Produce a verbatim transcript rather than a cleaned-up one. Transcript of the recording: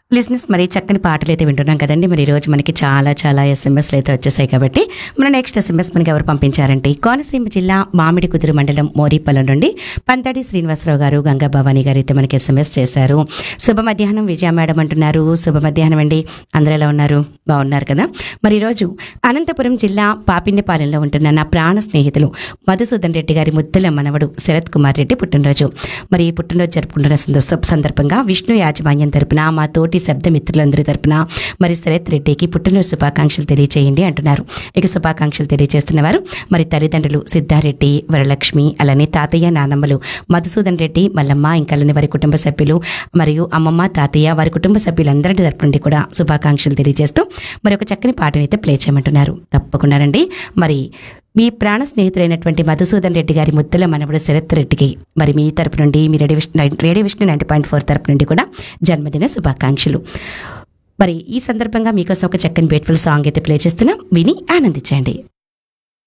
లిజినెస్ మరి చక్కని పాటలు అయితే వింటున్నాం కదండి. మరి ఈ రోజు మనకి చాలా చాలా ఎస్ఎంఎస్లు అయితే వచ్చేసాయి కాబట్టి మన నెక్స్ట్ ఎస్ఎంఎస్ మనకి ఎవరు పంపించారంటే కోనసీమ జిల్లా మామిడి కుదురు మండలం మోరీపల్లం నుండి పంతాడి శ్రీనివాసరావు గారు, గంగా భవానీ గారు అయితే మనకి ఎస్ఎంఎస్ చేశారు. శుభ మధ్యాహ్నం విజయ మేడం అంటున్నారు. శుభ మధ్యాహ్నం అండి. అందరూ ఎలా ఉన్నారు? బాగున్నారు కదా. మరి ఈరోజు అనంతపురం జిల్లా పాపిన్యపాలెంలో ఉంటున్న నా ప్రాణ స్నేహితులు మధుసూదన్ రెడ్డి గారి ముద్దుల మనవడు శరత్ కుమార్ రెడ్డి పుట్టినరోజు. మరి ఈ పుట్టినరోజు జరుపుకుంటున్న సందర్భ- సందర్భంగా విష్ణు యాజమాన్యం తరపున మా తోటి శబ్ద మిత్రులందరి తరపున మరి శరత్ రెడ్డికి పుట్టినరోజు శుభాకాంక్షలు తెలియచేయండి అంటున్నారు. ఇక శుభాకాంక్షలు తెలియజేస్తున్నవారు మరి తల్లిదండ్రులు సిద్ధారెడ్డి, వరలక్ష్మి, అలానే తాతయ్య, నానమ్మలు మధుసూదన్ రెడ్డి, మల్లమ్మ, ఇంకా అలానే వారి కుటుంబ సభ్యులు మరియు అమ్మమ్మ, తాతయ్య, వారి కుటుంబ సభ్యులందరి తరపు నుండి కూడా శుభాకాంక్షలు తెలియజేస్తూ మరి ఒక చక్కని పాటని అయితే ప్లే చేయమంటున్నారు. తప్పకుండానండి. మరి మీ ప్రాణ స్నేహితులైనటువంటి మధుసూదన్ రెడ్డి గారి ముద్దుల మనవడు శరత్ రెడ్డికి మరి మీ తరపు నుండి మీ radio Vishnu radio Vishnu ninety point four తరపు నుండి కూడా జన్మదిన శుభాకాంక్షలు. మరి ఈ సందర్భంగా మీకోసం ఒక చక్కని బ్యూటిఫుల్ సాంగ్ అయితే ప్లే చేస్తున్నాం, విని ఆనందించండి.